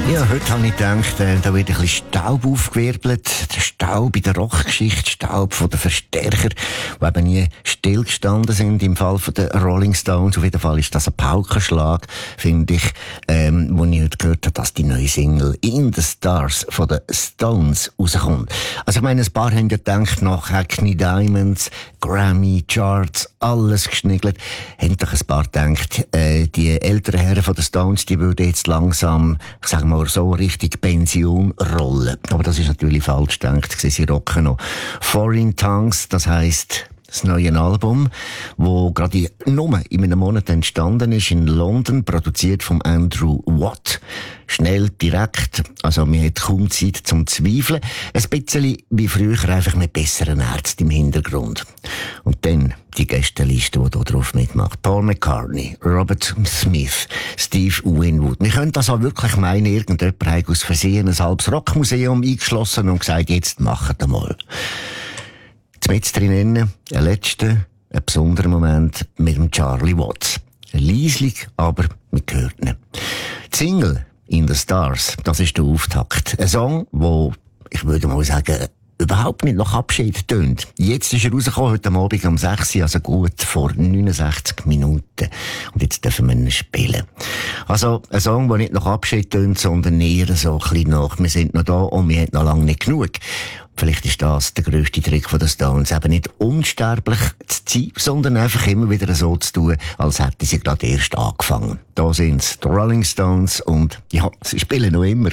Ja, heute habe ich gedacht, da wird ein bisschen Staub aufgewirbelt. Der Staub in der Rockgeschichte, Staub von den Verstärker, die eben nie stillgestanden sind. Im Fall von den Rolling Stones, auf jeden Fall ist das ein Paukenschlag, finde ich, wo ich heute gehört habe, dass die neue Single «In the Stars» von den Stones rauskommt. Also ich meine, ein paar haben ja gedacht, nach Hackney Diamonds, Grammy, Charts, alles geschniggelt, haben doch ein paar gedacht, die älteren Herren von den Stones, die würden jetzt langsam, ich sage mal, so richtig Pension rollen. Aber das ist natürlich falsch gedacht. Sie rocken noch. Foreign Tongues, das heisst, das neue Album, wo gerade nur in einem Monat entstanden ist, in London, produziert von Andrew Watt. Schnell, direkt, also man hat kaum Zeit zum Zweifeln. Ein bisschen wie früher, einfach mit besseren Ärzten im Hintergrund. Und dann die Gästeliste, die hier drauf mitmacht. Paul McCartney, Robert Smith, Steve Winwood. Wir können das auch wirklich meinen, irgendjemand hat aus Versehen ein halbes Rockmuseum eingeschlossen und gesagt, jetzt macht er mal. Mit drinnen, ein letzter, ein besonderer Moment mit dem Charlie Watts. Leislich, aber wir hört ihn. Die Single «In the Stars», das ist der Auftakt. Ein Song, wo, ich würde mal sagen, überhaupt nicht nach Abschied tönt. Jetzt ist er rausgekommen, heute Abend um 6 Uhr, also gut vor 69 Minuten. Und jetzt dürfen wir ihn spielen. Also, ein Song, der nicht nach Abschied tönt, sondern eher so ein bisschen nach, wir sind noch da und wir haben noch lange nicht genug. Vielleicht ist das der grösste Trick von den Stones, eben nicht unsterblich zu sein, sondern einfach immer wieder so zu tun, als hätten sie gerade erst angefangen. Da sind's, die Rolling Stones, und ja, sie spielen noch immer.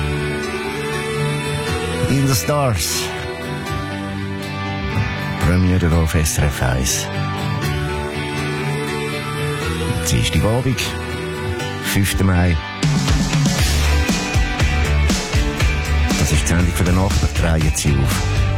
In the Stars. Premiere auf SRF 1. Dienstagabend, 5. Mai. Das ist die Sendung für den Nacht, drehen Sie auf.